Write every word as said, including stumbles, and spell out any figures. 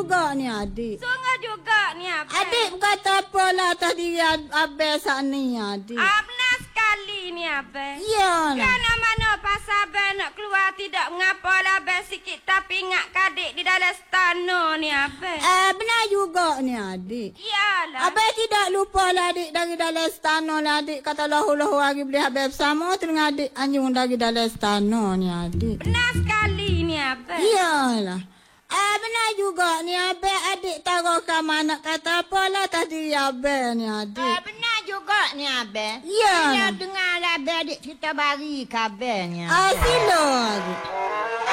juga ni adik. Sungguh juga ni Abang. Adik berkata apalah atas diri Abang saat ni adik. Ah, benar sekali ni Abang. Iyalah. Kerana mana pasal Abang nak keluar tidak mengapa lah Abang sikit tapi ingat kadik di dalam stana ni Abang. Eh, benar juga ni adik. Iyalah. Abang tidak lupa lah adik dari dalam istana lah adik. Kata lahu-lahu hari beli Abang bersama dengan adik anjung dari dalam istana ni adik. Benar sekali ni Abang. Iyalah. Eh, benar juga ni Abang adik taruh ke mana kata apalah atas diri Abang ni adik. Ah, benar juga ni Abang. Ya. Saya dengar lah Abang adik cerita bari ke Abang ni. Ah, sila adik.